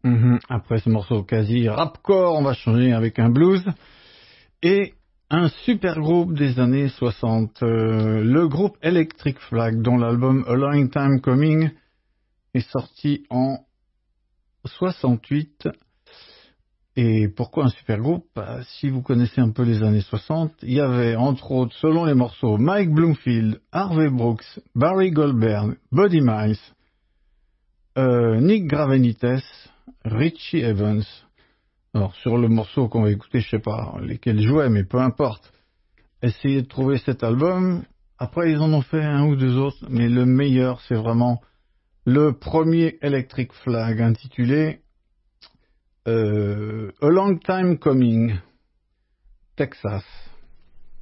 Après ce morceau quasi rapcore, on va changer avec un blues et un super groupe des années 60, le groupe Electric Flag, dont l'album A Long Time Coming est sorti en 68. Et pourquoi un super groupe? Si vous connaissez un peu les années 60, il y avait entre autres, selon les morceaux, Mike Bloomfield, Harvey Brooks, Barry Goldberg, Buddy Miles, Nick Gravenites, Richie Evans. Alors sur le morceau qu'on va écouter, je sais pas lesquels jouaient, mais peu importe. Essayez de trouver cet album. Après, ils en ont fait un ou deux autres, mais le meilleur, c'est vraiment le premier Electric Flag intitulé A Long Time Coming, Texas.